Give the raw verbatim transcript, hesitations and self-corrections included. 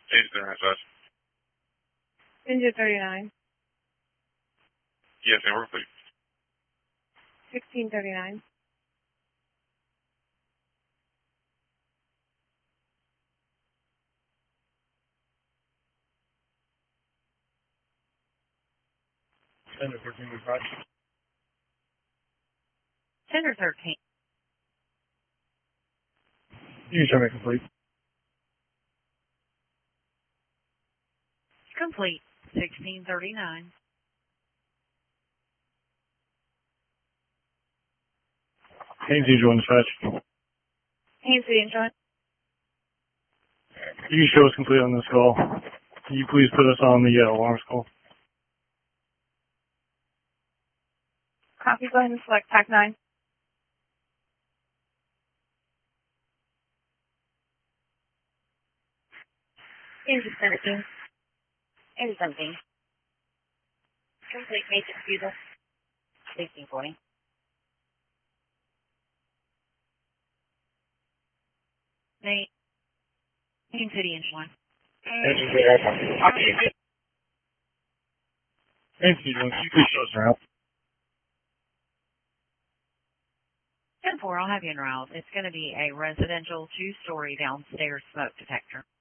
Eight there, Dispatch. Ninja thirty-nine. Yes, ma'am, please. sixteen thirty-nine. Center fourteen Dispatch. Center thirteen. You can show me complete. Complete. sixteen thirty-nine. Haynes Angel one Dispatch. Haynes City Insurance. You can show us complete on this call. Can you please put us on the uh, alarms call? Copy, go ahead and select Pack nine. Into seventeen. Into seventeen. Complete basic refusal. sixteen forty. Nate. Main City Insurance. Haynes Angel one, can you please show us around? ten four, I'll have you en route. It's going to be a residential two-story downstairs smoke detector.